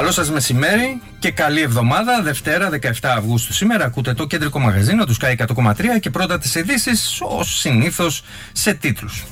Καλό σας μεσημέρι και καλή εβδομάδα. Δευτέρα 17 Αυγούστου σήμερα ακούτε το κεντρικό μαγαζίνο του Sky 100,3 και πρώτα τις ειδήσεις ως συνήθως σε τίτλους.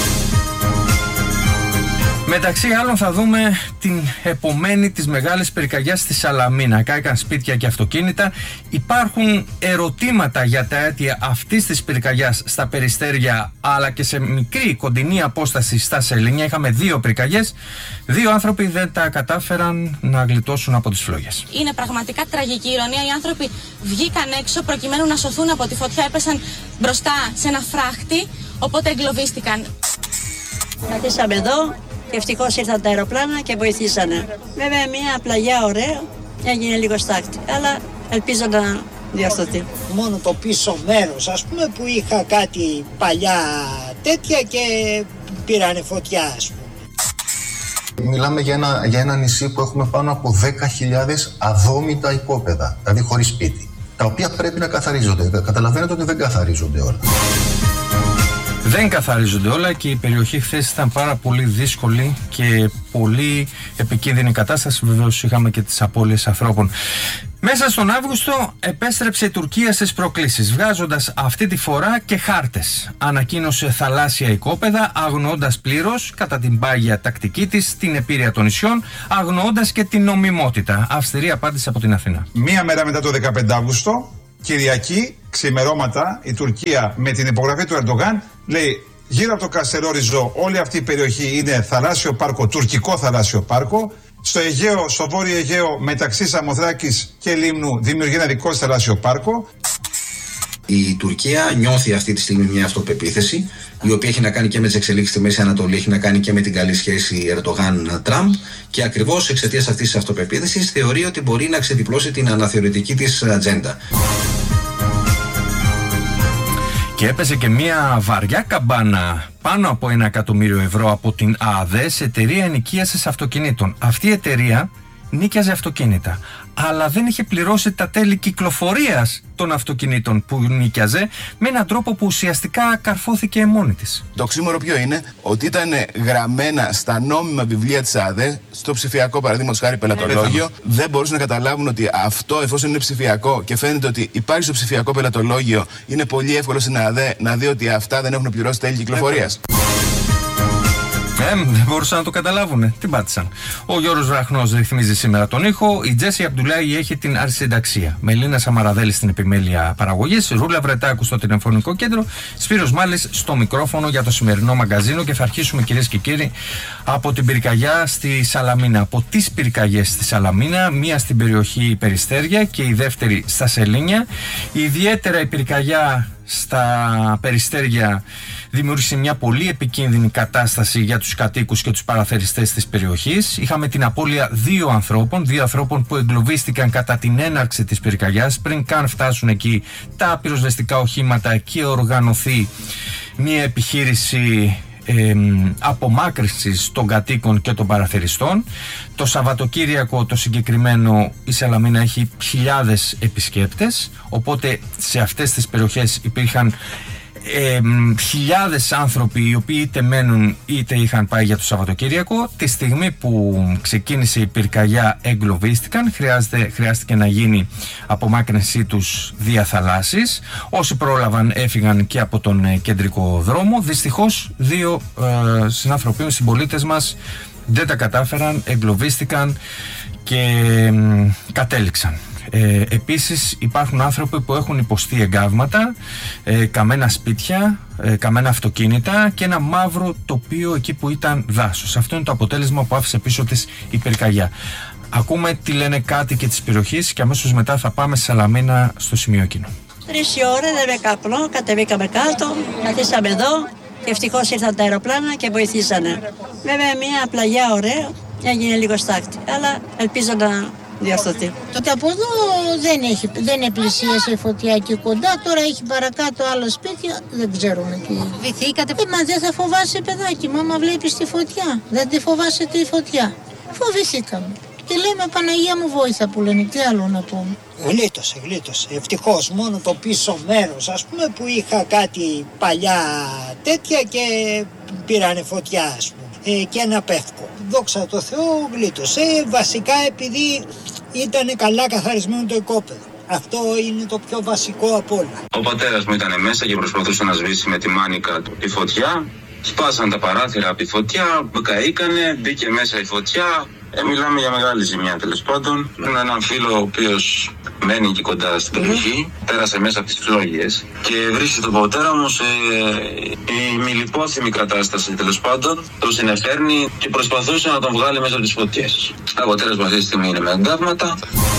Μεταξύ άλλων θα δούμε την επομένη της μεγάλης πυρκαγιάς στη Σαλαμίνα. Κάηκαν σπίτια και αυτοκίνητα. Υπάρχουν ερωτήματα για τα αίτια αυτής της πυρκαγιάς στα Περιστέρια, αλλά και σε μικρή κοντινή απόσταση στα Σελήνια. Είχαμε 2 πυρκαγιές. 2 άνθρωποι δεν τα κατάφεραν να γλιτώσουν από τις φλόγες. Είναι πραγματικά τραγική ηρωνία. Οι άνθρωποι βγήκαν έξω προκειμένου να σωθούν από τη φωτιά. Έπεσαν μπροστά σε ένα φράχτη, οπότε εγκλωβίστηκαν. Καθίσαμε εδώ. Ευτυχώς ήρθαν τα αεροπλάνα και βοηθήσανε. Βέβαια μια πλαγιά ωραία, έγινε λίγο στάκτη, αλλά ελπίζω να διορθωθεί. Μόνο το πίσω μέρος, ας πούμε, που είχα κάτι παλιά τέτοια και πήρανε φωτιά, ας πούμε. Μιλάμε για ένα νησί που έχουμε πάνω από 10.000 αδόμητα οικόπεδα, δηλαδή χωρίς σπίτι, τα οποία πρέπει να καθαρίζονται. Καταλαβαίνετε ότι δεν καθαρίζονται όλα. Δεν καθαρίζονται όλα και η περιοχή χθες ήταν πάρα πολύ δύσκολη και πολύ επικίνδυνη κατάσταση. Βεβαίως είχαμε και τις απώλειες ανθρώπων. Μέσα στον Αύγουστο επέστρεψε η Τουρκία στις προκλήσεις, βγάζοντας αυτή τη φορά και χάρτες. Ανακοίνωσε θαλάσσια οικόπεδα, αγνοώντας πλήρως κατά την πάγια τακτική της την επίρρεια των νησιών, αγνοώντας και την νομιμότητα. Αυστηρή απάντηση από την Αθήνα. Μία μέρα μετά το 15 Αύγουστο, Κυριακή, ξημερώματα, η Τουρκία με την υπογραφή του Ερντογάν λέει: γύρω από το Καστερόριζο όλη αυτή η περιοχή είναι θαλάσσιο πάρκο, τουρκικό θαλάσσιο πάρκο. Στο Αιγαίο, στο Βόρειο Αιγαίο, μεταξύ Σαμοθράκης και Λίμνου, δημιουργεί ένα δικό θαλάσσιο πάρκο. Η Τουρκία νιώθει αυτή τη στιγμή μια αυτοπεποίθηση, η οποία έχει να κάνει και με τις εξελίξεις στη Μέση Ανατολή, έχει να κάνει και με την καλή σχέση Ερντογάν-Τραμπ, και ακριβώς εξαιτίας αυτής της αυτοπεποίθησης θεωρεί ότι μπορεί να ξεδιπλώσει την αναθεωρητική της ατζέντα. Και έπεσε και μια βαριά καμπάνα πάνω από 1 εκατομμύριο ευρώ από την ΑΔΕ σε εταιρεία ενοικίασης αυτοκινήτων. Αυτή η εταιρεία νίκιαζε αυτοκίνητα, αλλά δεν είχε πληρώσει τα τέλη κυκλοφορίας των αυτοκινήτων που νίκιαζε, με έναν τρόπο που ουσιαστικά καρφώθηκε μόνη της. Το ξύμορο ποιο είναι? Ότι ήταν γραμμένα στα νόμιμα βιβλία της ΑΔΕ, στο ψηφιακό παραδείγματος χάρη πελατολόγιο. Δεν μπορούσαν να καταλάβουν ότι αυτό, εφόσον είναι ψηφιακό και φαίνεται ότι υπάρχει στο ψηφιακό πελατολόγιο, είναι πολύ εύκολο στην ΑΔΕ να δει ότι αυτά δεν έχουν πληρώσει τέλη κυκλοφορίας. Δεν μπορούσαν να το καταλάβουνε. Τι πάτησαν. Ο Γιώργος Βραχνός ρυθμίζει σήμερα τον ήχο. Η Τζέσι Αμπτουλάη έχει την αρχισυνταξία. Μελίνα Σαμαραδέλη στην επιμέλεια παραγωγής. Ρούλα Βρετάκου στο τηλεφωνικό κέντρο. Σπύρος Μάλης στο μικρόφωνο για το σημερινό μαγκαζίνο. Και θα αρχίσουμε, κυρίες και κύριοι, από την πυρκαγιά στη Σαλαμίνα. Από τις πυρκαγιές στη Σαλαμίνα. Μία στην περιοχή Περιστέρια και η δεύτερη στα Σελήνια. Ιδιαίτερα η πυρκαγιά στα Περιστέρια δημιούργησε μια πολύ επικίνδυνη κατάσταση για τους κατοίκους και τους παραθεριστές της περιοχής. Είχαμε την απώλεια 2 ανθρώπων που εγκλωβίστηκαν κατά την έναρξη της πυρκαγιάς, πριν καν φτάσουν εκεί τα πυροσβεστικά οχήματα και οργανωθεί μια επιχείρηση απομάκρυνσης των κατοίκων και των παραθεριστών. Το Σαββατοκύριακο το συγκεκριμένο η Σαλαμίνα έχει χιλιάδες επισκέπτες, οπότε σε αυτές τις περιοχές υπήρχαν χιλιάδες άνθρωποι οι οποίοι είτε μένουν είτε είχαν πάει για το Σαββατοκύριακο. Τη στιγμή που ξεκίνησε η πυρκαγιά εγκλωβίστηκαν, χρειάστηκε να γίνει απομάκρυνσή τους δια θαλάσσης. Όσοι πρόλαβαν έφυγαν και από τον κεντρικό δρόμο. Δυστυχώς 2 συνανθρωποί, συμπολίτες μας, δεν τα κατάφεραν, εγκλωβίστηκαν και κατέληξαν. Επίσης υπάρχουν άνθρωποι που έχουν υποστεί εγκάβματα, καμένα σπίτια, καμένα αυτοκίνητα και ένα μαύρο τοπίο εκεί που ήταν δάσος. Αυτό είναι το αποτέλεσμα που άφησε πίσω της η πυρκαγιά. Ακούμε τι λένε κάτοικοι της περιοχής και αμέσως μετά θα πάμε στη Σαλαμίνα στο σημείο εκείνο. 3 η ώρα, δεν με καπνό, κατεβήκαμε κάτω, καθίσαμε εδώ και ευτυχώς ήρθαν τα αεροπλάνα και βοηθήσανε. Βέβαια μια πλαγιά ωραία, έγινε λίγο στάκτη, αλλά ελπίζω να διορθωθεί. Και από εδώ δεν πλησίασε η φωτιά εκεί κοντά, τώρα έχει παρακάτω άλλο σπίτι, δεν ξέρουμε τι. Βυθήκατε? Μα δεν θα φοβάσαι, παιδάκι μου, άμα βλέπεις τη φωτιά. Δεν τη φοβάσαι τη φωτιά. Φοβηθήκαμε. Και λέμε Παναγία μου βόηθα που λένε, τι άλλο να πούμε. Γλίτωσε. Ευτυχώς μόνο το πίσω μέρος, ας πούμε, που είχα κάτι παλιά τέτοια και πήρανε φωτιά, ας πούμε. Και ένα πεύκο. δόξα τω Θεώ, γλίτωσε. Βασικά επειδή ήταν καλά καθαρισμένο το οικόπεδο. Αυτό είναι το πιο βασικό απ' όλα. Ο πατέρας μου ήταν μέσα και προσπαθούσε να σβήσει με τη μάνικα τη φωτιά. Σπάσαν τα παράθυρα από τη φωτιά, καήκανε, μπήκε μέσα η φωτιά. Μιλάμε για μεγάλη ζημιά, τέλος πάντων. Έχουμε έναν φίλο ο οποίος μένει εκεί κοντά στην περιοχή, πέρασε μέσα από τις φλόγες και βρίσκει τον πατέρα μου σε ημιλιπόθυμη κατάσταση, τέλος πάντων. Τον συνεφέρνει και προσπαθούσε να τον βγάλει μέσα από τις φωτιές. Ο πατέρας μου αυτή τη στιγμή είναι με εγκάβματα.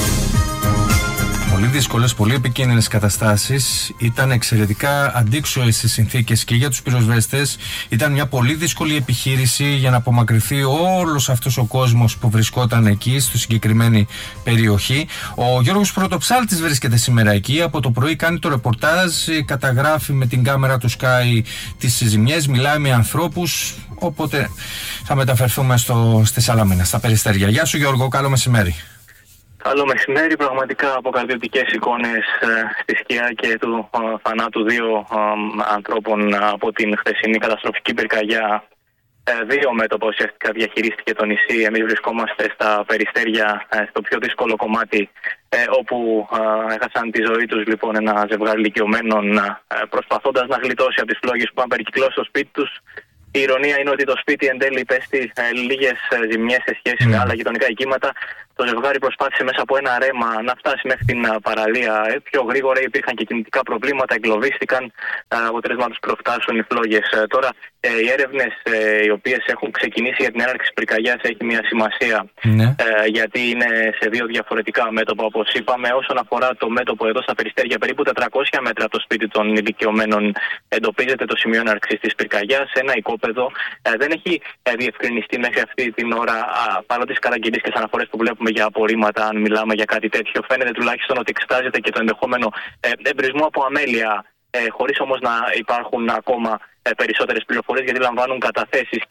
Πολύ δύσκολες, πολύ επικίνδυνες καταστάσεις. Ήταν εξαιρετικά αντίξωες οι συνθήκες και για τους πυροσβέστες. Ήταν μια πολύ δύσκολη επιχείρηση για να απομακρυνθεί όλος αυτός ο κόσμος που βρισκόταν εκεί, στη συγκεκριμένη περιοχή. Ο Γιώργος Πρωτοψάλτης βρίσκεται σήμερα εκεί. Από το πρωί κάνει το ρεπορτάζ, καταγράφει με την κάμερα του Sky τις ζημιές, μιλάει με ανθρώπους. Οπότε θα μεταφερθούμε στη Σαλαμίνα, στα Περιστέρια. Γεια σου Γιώργο, καλό μεσημέρι. Καλό μεσημέρι, πραγματικά αποκαρδιωτικές εικόνες στη σκιά και του θανάτου δύο ανθρώπων από την χθεσινή καταστροφική πυρκαγιά. Δύο μέτωπα ουσιαστικά διαχειρίστηκε το νησί. Εμείς βρισκόμαστε στα Περιστέρια, στο πιο δύσκολο κομμάτι, όπου έχασαν τη ζωή τους λοιπόν ένα ζευγάρι ηλικιωμένων, προσπαθώντας να γλιτώσει από τις φλόγες που είχαν περικυκλώσει το σπίτι τους. Η ηρωνία είναι ότι το σπίτι εν τέλει υπέστη λίγες ζημιές σε σχέση με άλλα γειτονικά οικήματα. Το ζευγάρι προσπάθησε μέσα από ένα ρέμα να φτάσει μέχρι την παραλία πιο γρήγορα. Υπήρχαν και κινητικά προβλήματα, εγκλωβίστηκαν. Αποτέλεσμα τους προφτάσουν οι φλόγες. Τώρα, οι έρευνες οι οποίες έχουν ξεκινήσει για την έναρξη της πυρκαγιάς έχει μια σημασία. Γιατί είναι σε δύο διαφορετικά μέτωπα, όπως είπαμε. Όσον αφορά το μέτωπο εδώ στα Περιστέρια, περίπου 400 μέτρα από το σπίτι των ηλικιωμένων, εντοπίζεται το σημείο έναρξης της πυρκαγιάς. Ένα οικόπεδο δεν έχει διευκρινιστεί μέχρι αυτή την ώρα, παρά τις καταγγελίες και τις αναφορές που βλέπουμε για απορρίμματα, αν μιλάμε για κάτι τέτοιο. Φαίνεται τουλάχιστον ότι εξετάζεται και το ενδεχόμενο εμπρισμό από αμέλεια, χωρίς όμως να υπάρχουν ακόμα περισσότερες πληροφορίες, γιατί λαμβάνουν καταθέσεις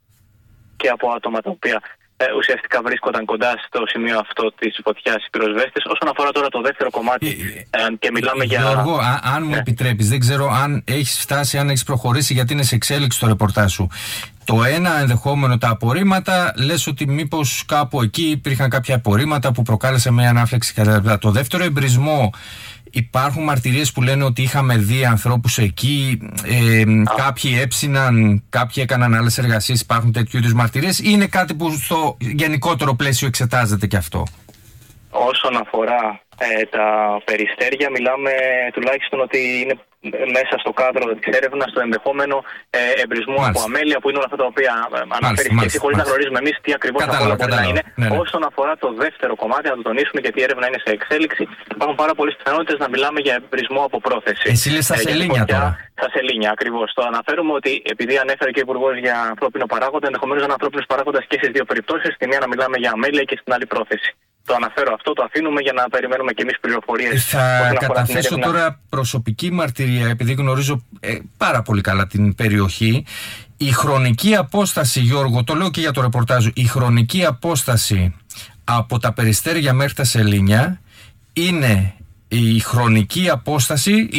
και από άτομα τα οποία ουσιαστικά βρίσκονταν κοντά στο σημείο αυτό της φωτιάς οι πυροσβέστες. Όσον αφορά τώρα το δεύτερο κομμάτι και μιλάμε για... Γιώργο, αν μου επιτρέπεις, δεν ξέρω αν έχεις φτάσει, αν έχεις προχωρήσει, γιατί είναι σε εξέλιξη το ρεπορτάζ σου. Το ένα ενδεχόμενο, τα απορρίμματα, λες ότι μήπως κάπου εκεί υπήρχαν κάποια απορρίμματα που προκάλεσε μια ανάφλεξη κατά. Το δεύτερο εμπρισμό, υπάρχουν μαρτυρίες που λένε ότι είχαμε δει ανθρώπους εκεί, κάποιοι έψιναν, κάποιοι έκαναν άλλες εργασίες, υπάρχουν τέτοιου είδους μαρτυρίες, ή είναι κάτι που στο γενικότερο πλαίσιο εξετάζεται και αυτό? Όσον αφορά τα Περιστέρια, μιλάμε τουλάχιστον ότι είναι μέσα στο κάδρο της έρευνας το ενδεχόμενο εμπρισμού από αμέλεια, που είναι όλα αυτά τα οποία αναφέρει σχέση, χωρίς να γνωρίζουμε εμείς τι ακριβώς μπορεί να είναι. Όσον αφορά το δεύτερο κομμάτι, να το τονίσουμε, γιατί η έρευνα είναι σε εξέλιξη, υπάρχουν πάρα πολλές πιθανότητες να μιλάμε για εμπρισμό από πρόθεση. Εσύ λες στα Σελήνια τώρα. Στα Σελήνια, ακριβώς. Το αναφέρουμε ότι επειδή ανέφερε και ο Υπουργός για ανθρώπινο παράγοντα, ενδεχομένως ένα ανθρώπινο παράγοντα και στις δύο περιπτώσεις, στη μία να μιλάμε για αμέλεια και στην άλλη πρόθεση. Το αναφέρω αυτό, το αφήνουμε για να περιμένουμε και εμείς πληροφορίες. Θα καταθέσω τώρα προσωπική μαρτυρία, επειδή γνωρίζω πάρα πολύ καλά την περιοχή. Η χρονική απόσταση, Γιώργο, το λέω και για το ρεπορτάζ, η χρονική απόσταση από τα Περιστέρια μέχρι τα Σελήνια είναι η χρονική απόσταση,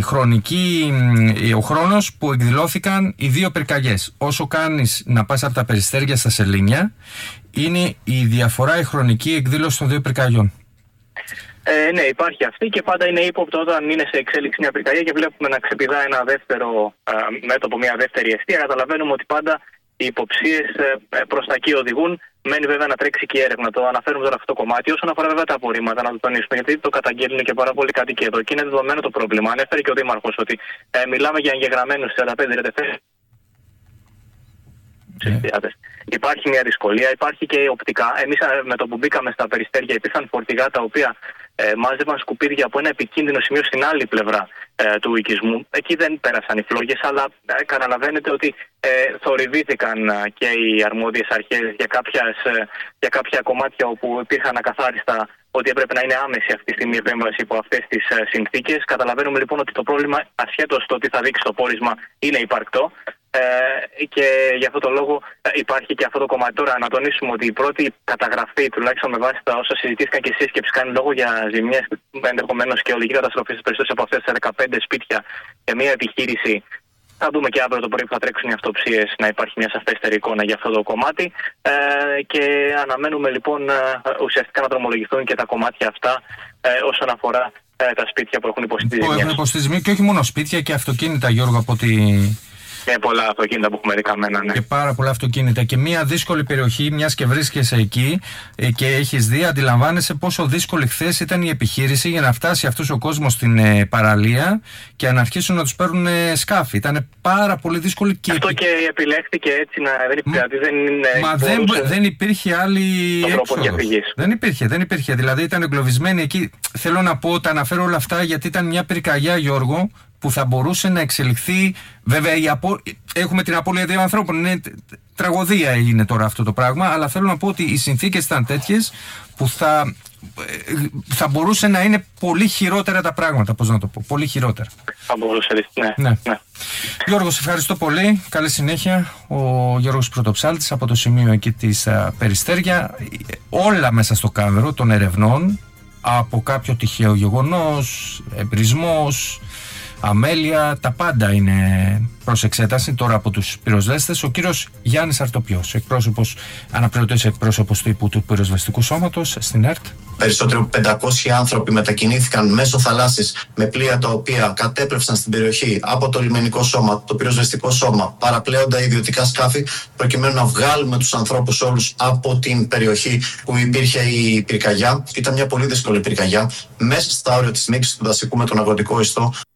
ο χρόνος που εκδηλώθηκαν οι δύο πυρκαγιές. Όσο κάνεις να πας από τα Περιστέρια στα Σελήνια, είναι η διαφορά, η χρονική εκδήλωση των δύο πυρκαγιών. Ναι, υπάρχει αυτή και πάντα είναι ύποπτο όταν είναι σε εξέλιξη μια πυρκαγιά και βλέπουμε να ξεπηδά ένα δεύτερο μέτωπο, μια δεύτερη αιστεία. Καταλαβαίνουμε ότι πάντα οι υποψίες προς τα εκεί οδηγούν. Μένει βέβαια να τρέξει και η έρευνα. Το αναφέρουμε τώρα αυτό το κομμάτι. Όσον αφορά βέβαια τα απορρίμματα, να το τονίσουμε, γιατί το καταγγέλνουν και πάρα πολλοί κάτοικοι εδώ και είναι δεδομένο το πρόβλημα. Ανέφερε και ο Δήμαρχος ότι μιλάμε για εγγεγραμμένους 45 ρετεφές. Υπάρχει μια δυσκολία, υπάρχει και οπτικά. Εμείς με το που μπήκαμε στα Περιστέρια υπήρχαν φορτηγά τα οποία μάζευαν σκουπίδια από ένα επικίνδυνο σημείο στην άλλη πλευρά του οικισμού. Εκεί δεν πέρασαν οι φλόγες, αλλά καταλαβαίνετε ότι θορυβήθηκαν και οι αρμόδιες αρχές για κάποια κομμάτια όπου υπήρχαν ακαθάριστα ότι έπρεπε να είναι άμεση αυτή τη στιγμή η επέμβαση υπό αυτές τις συνθήκες. Καταλαβαίνουμε λοιπόν ότι το πρόβλημα, ασχέτως το τι θα δείξει το πόρισμα, είναι υπαρκτό. Και γι' αυτό το λόγο υπάρχει και αυτό το κομμάτι. Τώρα να τονίσουμε ότι η πρώτη καταγραφή, τουλάχιστον με βάση τα όσα συζητήθηκαν και σύσκεψη, κάνει λόγο για ζημιές, ενδεχομένως και ολική καταστροφή στις περισσότερες από αυτές, σε 15 σπίτια και μια επιχείρηση Θα δούμε και αύριο το πρωί που θα τρέξουν οι αυτοψίες να υπάρχει μια σαφέστερη εικόνα για αυτό το κομμάτι. Και αναμένουμε λοιπόν ουσιαστικά να δρομολογηθούν και τα κομμάτια αυτά όσον αφορά τα σπίτια που έχουν υποστεί ζημιές. Που έχουν υποστεί ζημιές και όχι μόνο σπίτια και αυτοκίνητα, Γιώργο, από ό,τι. Και πολλά αυτοκίνητα που έχουμε δει καμένα, ναι. Και πάρα πολλά αυτοκίνητα. Και μια δύσκολη περιοχή, μιας και βρίσκεσαι εκεί και έχεις δει, αντιλαμβάνεσαι πόσο δύσκολη χθες ήταν η επιχείρηση για να φτάσει αυτός ο κόσμος στην παραλία και να αρχίσουν να τους παίρνουν σκάφη. Ήταν πάρα πολύ δύσκολη και. Αυτό και επιλέχθηκε έτσι να δεν υπήρχε άλλη έξοδος. Δεν υπήρχε. Δηλαδή ήταν εγκλωβισμένοι εκεί. Θέλω να πω, τα αναφέρω όλα αυτά γιατί ήταν μια πυρκαγιά, Γιώργο, που θα μπορούσε να εξελιχθεί. Βέβαια, έχουμε την απώλεια 2 ανθρώπων. Είναι τραγωδία έγινε τώρα αυτό το πράγμα. Αλλά θέλω να πω ότι οι συνθήκες ήταν τέτοιες που θα μπορούσε να είναι πολύ χειρότερα τα πράγματα. Πώς να το πω, πολύ χειρότερα. Θα μπορούσε, ναι. Γιώργο, σε ευχαριστώ πολύ. Καλή συνέχεια. Ο Γιώργος Πρωτοψάλτης από το σημείο εκεί της Περιστέρια. Όλα μέσα στο κάδρο των ερευνών, από κάποιο τυχαίο γεγονός, εμπρισμός, αμέλεια, τα είναι προς εξέταση τώρα από τους πυροσβέστες. Ο κύριος Γιάννης Αρτοπιός, αναπληρωτής εκπρόσωπος του πυροσβεστικού σώματος στην ΕΡΤ. Περισσότεροι από 500 άνθρωποι μετακινήθηκαν μέσω θαλάσσης με πλοία τα οποία κατέπρευσαν στην περιοχή από το λιμενικό σώμα, το πυροσβεστικό σώμα, παραπλέοντα ιδιωτικά σκάφη, προκειμένου να βγάλουμε τους ανθρώπους όλους από την περιοχή που υπήρχε η πυρκαγιά. Ήταν μια πολύ δύσκολη πυρκαγιά. Μέσα στα όρια της μίξης του δασικού με τον αγροτικό ιστό.